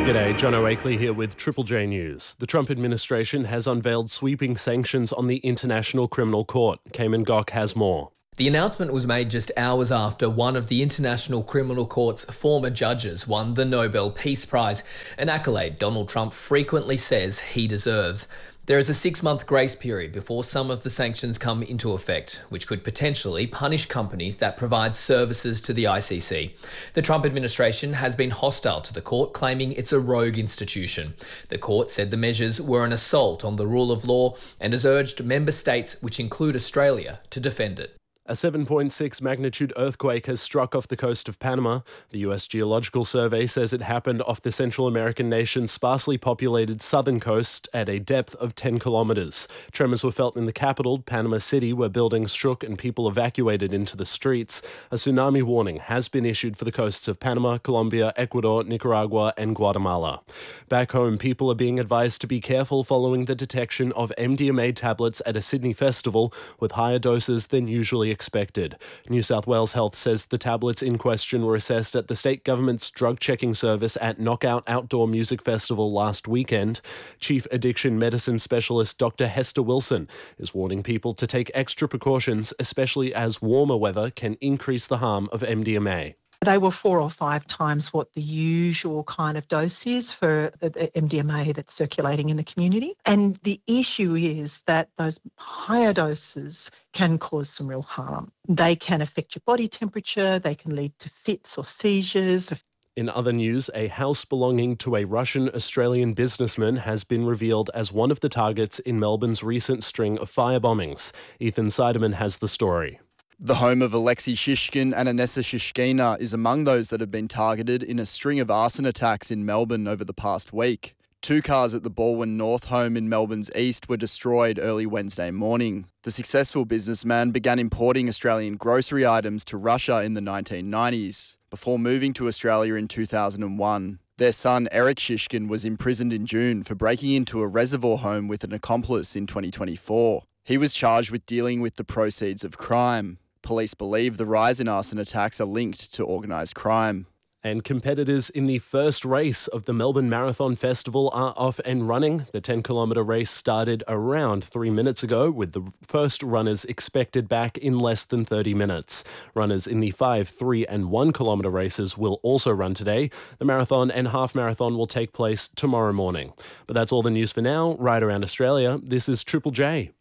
G'day, John O'Akley here with Triple J News. The Trump administration has unveiled sweeping sanctions on the International Criminal Court. Cayman Gok has more. The announcement was made just hours after one of the International Criminal Court's former judges won the Nobel Peace Prize, an accolade Donald Trump frequently says he deserves. There is a 6-month grace period before some of the sanctions come into effect, which could potentially punish companies that provide services to the ICC. The Trump administration has been hostile to the court, claiming it's a rogue institution. The court said the measures were an assault on the rule of law and has urged member states, which include Australia, to defend it. A 7.6 magnitude earthquake has struck off the coast of Panama. The U.S. Geological Survey says it happened off the Central American nation's sparsely populated southern coast at a depth of 10 kilometers. Tremors were felt in the capital, Panama City, where buildings shook and people evacuated into the streets. A tsunami warning has been issued for the coasts of Panama, Colombia, Ecuador, Nicaragua, and Guatemala. Back home, people are being advised to be careful following the detection of MDMA tablets at a Sydney festival with higher doses than usually expected. New South Wales Health says the tablets in question were assessed at the state government's drug checking service at Knockout Outdoor Music Festival last weekend. Chief Addiction Medicine Specialist Dr. Hester Wilson is warning people to take extra precautions, especially as warmer weather can increase the harm of MDMA. They were 4 or 5 times what the usual kind of dose is for the MDMA that's circulating in the community. And the issue is that those higher doses can cause some real harm. They can affect your body temperature, they can lead to fits or seizures. In other news, a house belonging to a Russian-Australian businessman has been revealed as one of the targets in Melbourne's recent string of fire bombings. Ethan Seidemann has the story. The home of Alexei Shishkin and Anessa Shishkina is among those that have been targeted in a string of arson attacks in Melbourne over the past week. 2 cars at the Balwyn North home in Melbourne's east were destroyed early Wednesday morning. The successful businessman began importing Australian grocery items to Russia in the 1990s, before moving to Australia in 2001. Their son, Eric Shishkin, was imprisoned in June for breaking into a reservoir home with an accomplice in 2024. He was charged with dealing with the proceeds of crime. Police believe the rise in arson attacks are linked to organised crime. And competitors in the first race of the Melbourne Marathon Festival are off and running. The 10-kilometre race started around 3 minutes ago, with the first runners expected back in less than 30 minutes. Runners in the 5, 3 and 1 kilometre races will also run today. The marathon and half marathon will take place tomorrow morning. But that's all the news for now. Right around Australia, this is Triple J.